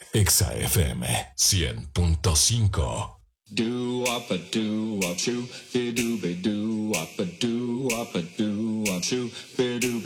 Exa FM 100.5. Do up a do up shoe, be do up a do up a do up shoe, be do